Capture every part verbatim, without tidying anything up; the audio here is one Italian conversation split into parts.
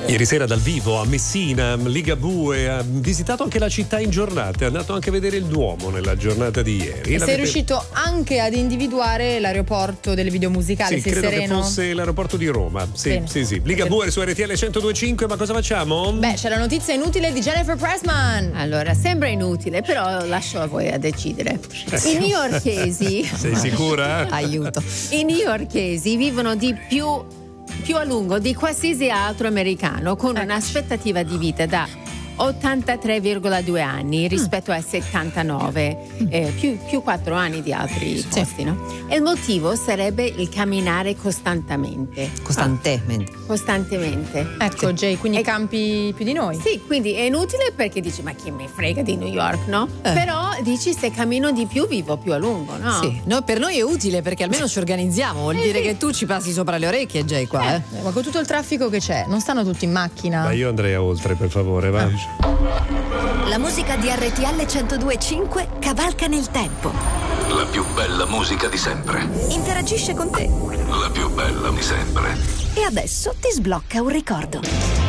Ieri sera dal vivo a Messina, Ligabue ha visitato anche la città in giornata, è andato anche a vedere il Duomo nella giornata di ieri. E L'avete... sei riuscito anche ad individuare l'aeroporto delle video musicali? Sì, sei credo sereno? che fosse l'aeroporto di Roma. Sì, Bene. sì, sì. Ligabue su R T L centodue e cinque, ma cosa facciamo? Beh, c'è la notizia inutile di Jennifer Pressman. Allora, sembra inutile, però lascio a voi a decidere. Eh. I newyorkesi. Sei sicura? Aiuto. I newyorkesi vivono di più più a lungo di qualsiasi altro americano, con Ecco. un'aspettativa di vita da ottantatré virgola due anni rispetto ai settantanove, eh, più, più quattro anni di altri posti, no? E il motivo sarebbe il camminare costantemente. Costantemente. Costantemente. Ecco, Jay, quindi E- campi più di noi. Sì, quindi è inutile perché dici ma chi mi frega di New York, no? Eh. Però dici se cammino di più vivo più a lungo, no? Sì, no, per noi è utile perché almeno ci organizziamo. Vuol Eh, dire sì. che tu ci passi sopra le orecchie, Jay, qua, eh. Eh, ma con tutto il traffico che c'è, non stanno tutti in macchina? Ma io andrei a oltre, per favore, va. La musica di R T L centodue e cinque cavalca nel tempo. La più bella musica di sempre. Interagisce con te. La più bella di sempre. E adesso ti sblocca un ricordo.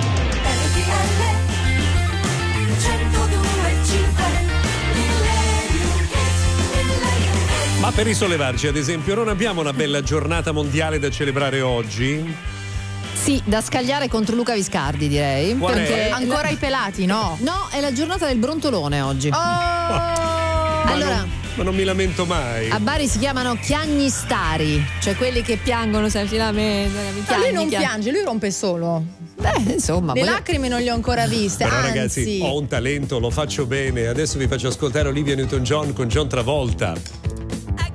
Ma per risollevarci, ad esempio, non abbiamo una bella giornata mondiale da celebrare oggi? Sì, da scagliare contro Luca Viscardi, direi. Qual è? perché Ancora la- i pelati, no? No, è la giornata del brontolone oggi. Oh! Ma Allora, non, ma non mi lamento mai. a Bari si chiamano chiagnistari, cioè quelli che piangono semplicemente. Ma lui non piange, lui rompe solo. Beh, insomma, Le voglio- lacrime non le ho ancora viste. Però anzi, ragazzi, ho un talento, lo faccio bene. Adesso vi faccio ascoltare Olivia Newton-John con John Travolta.